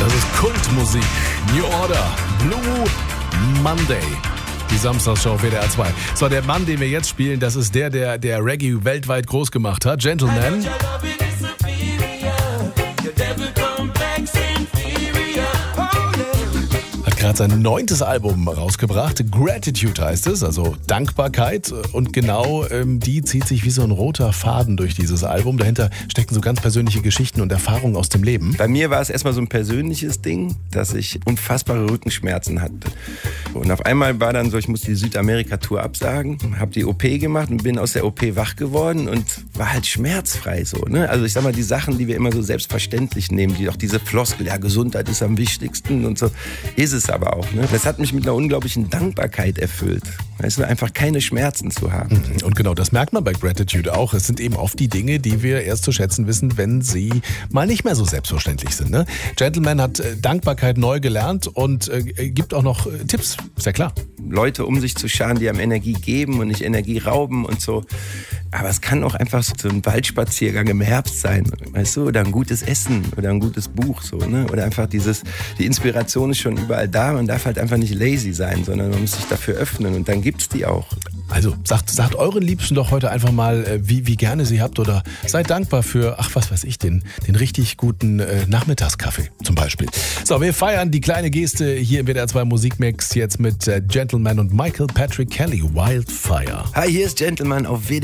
Das ist Kultmusik. New Order, Blue Monday. Die Samstagsshow auf WDR 2. So, der Mann, den wir jetzt spielen, das ist der Reggae weltweit groß gemacht hat. Gentleman. Hat gerade sein 9. Album rausgebracht. Gratitude heißt es, also Dankbarkeit. Und genau die zieht sich wie so ein roter Faden durch dieses Album. Dahinter stecken so ganz persönliche Geschichten und Erfahrungen aus dem Leben. Bei mir war es erstmal so ein persönliches Ding, dass ich unfassbare Rückenschmerzen hatte. Und auf einmal war dann so, ich musste die Südamerika-Tour absagen, habe die OP gemacht und bin aus der OP wach geworden und war halt schmerzfrei so. Ne? Also ich sag mal, die Sachen, die wir immer so selbstverständlich nehmen, die auch diese Floskel, ja, Gesundheit ist am wichtigsten und so, ist es aber auch. Ne? Das hat mich mit einer unglaublichen Dankbarkeit erfüllt. Weißt du, einfach keine Schmerzen zu haben. Und genau, das merkt man bei Gratitude auch. Es sind eben oft die Dinge, die wir erst zu schätzen wissen, wenn sie mal nicht mehr so selbstverständlich sind. Ne? Gentleman hat Dankbarkeit neu gelernt und gibt auch noch Tipps, ist ja klar. Leute um sich zu scharen, die einem Energie geben und nicht Energie rauben und so. Aber es kann auch einfach so ein Waldspaziergang im Herbst sein, weißt du, oder ein gutes Essen oder ein gutes Buch, so, ne? Oder einfach die Inspiration ist schon überall da, man darf halt einfach nicht lazy sein, sondern man muss sich dafür öffnen und dann gibt's die auch. Also sagt euren Liebsten doch heute einfach mal, wie gerne sie habt oder seid dankbar für, den richtig guten Nachmittagskaffee zum Beispiel. So, wir feiern die kleine Geste hier im WDR 2 Musikmix jetzt mit Gentleman und Michael Patrick Kelly, Wildfire. Hi, hier ist Gentleman auf WDR.